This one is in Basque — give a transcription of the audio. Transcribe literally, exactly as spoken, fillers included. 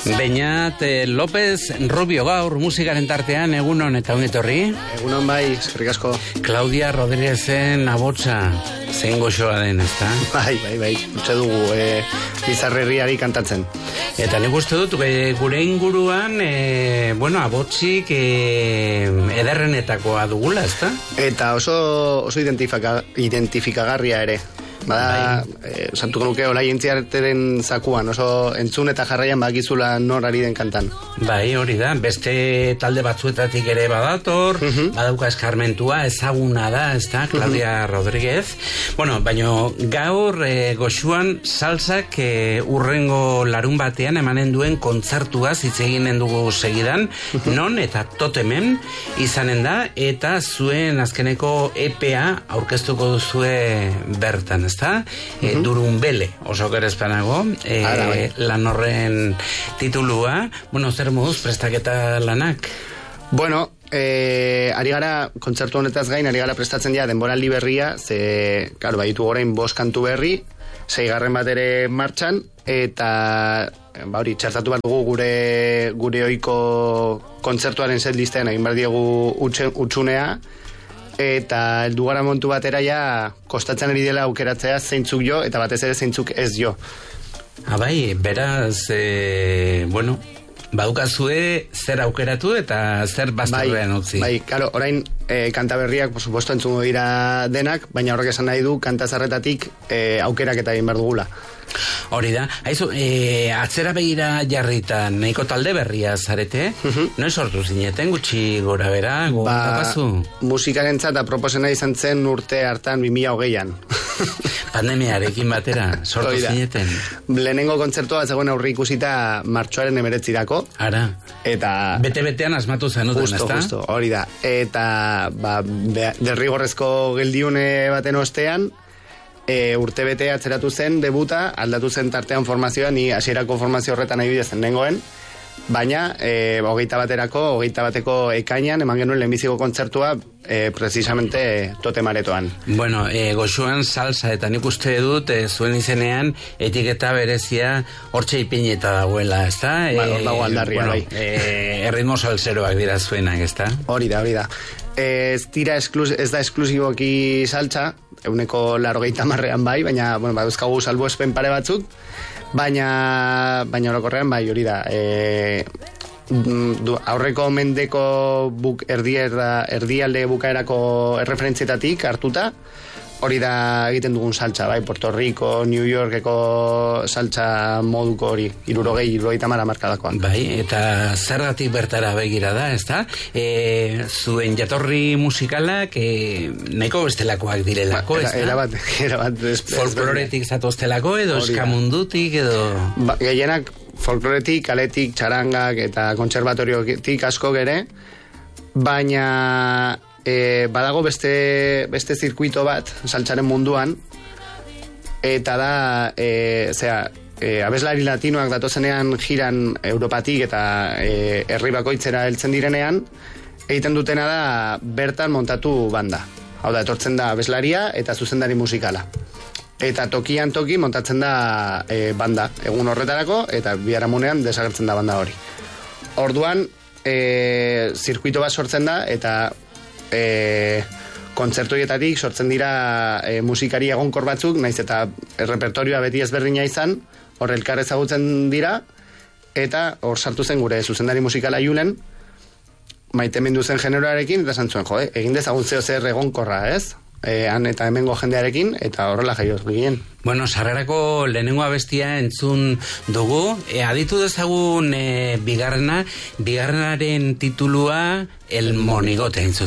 Beñat eh, López Rubio gaur musikaren tartean, egunon eta ongetorri. Egunon bai, eskerrik asko. Claudia Rodríguezen abotsa, zein goxoa den, ezta? Bai, bai, bai, utxe dugu e, bizarrerriari kantatzen. Eta nik uste dut, e, gure inguruan, e, bueno, abotsik e, ederrenetakoa dugula, ezta? Eta oso, oso identifika, identifikagarria ere. Bada, eh, santuko nuke olai entziarteren zakuan, oso entzun eta jarraian bakizula nor ari den kantan. Bai, hori da, beste talde batzuetatik ere badator, uh-huh. badauka eskarmentua, ezaguna da, ez da, Claudia uh-huh. Rodríguez. Bueno, baino gaur e, goxuan salsak e, urrengo larun batean emanen duen kontzertuaz hitz eginen dugu segidan, uh-huh. non eta totemen izanen da, eta zuen azkeneko E P A aurkeztuko duzue bertan, ezta? Uh-huh. E, Durunbele, oso gerezpanago, e, bai. Lan horren titulua. Bueno, zer moduz prestaketa lanak? Bueno, eh, ari gara, kontzertu honetaz gain, ari gara prestatzen dira denboraldi berria, ze, claro, baitu gorein bost kantu berri, seigarren bat ere martxan, eta ba hori, txertatu bat dugu gure, gure oiko kontzertuaren set listean, egin behar diegu utxunea, eta heldu gara montu batera ja kostatzen ari dela aukeratzea zeintzuk jo eta batez ere zeintzuk ez jo. Ah, bai, beraz, e, bueno, badukazue zer aukeratu eta zer basturrean utzi. Bai, claro, orain e, kanta berriak, por supuesto, entzungo dira denak, baina horrek esan nahi du kanta zarretatik e, aukerak eta egin behar dugula. Hori da, haizu, e, atzera begira jarrita nahiko talde berria zarete, uh-huh. no sortu zineten gutxi gora bera, gogorapazu? Ba, musikarentzat aproposena izan zen urte hartan bi mila hogeian. Pandemiarekin batera, sortu zineten? Lehenengo kontzertua zegoen aurri ikusita martxoaren emeretzirako. Ara, eta bete-betean asmatu zenuten, justo, ezta? Justo, hori da. Eta ba, derrigorrezko geldiune baten ostean, E, urte bete atzeratu zen, debuta, aldatu zen tartean formazioa, ni hasierako formazio horretan nahi bidezen nengoen, baina e, hogeita baterako, hogeita bateko ekainan, eman genuen lehenbiziko kontzertua, e, precisamente totemaretoan. Bueno, e, goxuan salsa, eta nik uste dut, e, zuen izenean, etiketa berezia hortxe ipineta dagoela, ez da? Ba, hor dago aldarria, bueno, bai. E, erritmo salseroak dira zuenak, ez da? Hori da, hori da. Ez, tira esklus, ez da esklusiboki saltsa, euneko larogeita marrean bai, baina, bueno, baduzkagu salbo espen pare batzuk, baina, baina orokorrean bai, hori da. E, du, aurreko mendeko buk, erdierda, erdialde bukaerako erreferentzietatik hartuta, hori da egiten dugun saltsa, bai, Puerto Rico, New Yorkeko saltsa moduko hori, irurogei, irurogeita mara markadakoan. Bai, eta zergatik bertara begira da, ez da? E, zuen jatorri musikalak e, nahiko bestelakoak direlako, ez da? Era bat, era bat. Folkloretik zatoztelako edo eskamundutik edo... Ba, gehienak folkloretik, kaletik, txarangak eta kontserbatoriotik asko gere, baina... E, badago beste, beste zirkuito bat saltsaren munduan, eta da e, zera, e, abeslari latinoak datozenean jiran Europatik eta e, herri bakoitzera heltzen direnean, egiten dutena da bertan montatu banda. Hau da, etortzen da abeslaria eta zuzendari musikala. Eta tokian toki montatzen da e, banda, egun horretarako, eta biharamunean desagertzen da banda hori. Orduan, e, zirkuito bat sortzen da, eta E, kontzertuietatik sortzen dira e, musikari egonkor batzuk, naiz eta repertorioa beti ezberdina izan, hor elkar ezagutzen dira, eta hor sartu zen gure zuzendari musikala Julen, maitemendu zen generoarekin, eta zantzuen, jo, eh, egin dezagun zeo zer egonkorra, ez? E, han eta hemengo jendearekin, eta horrela jaioz ginen. Bueno, sarrerako lehenengo abestia entzun dugu, e, aditu dezagun e, bigarrena, bigarrenaren titulua El Monigote entzun.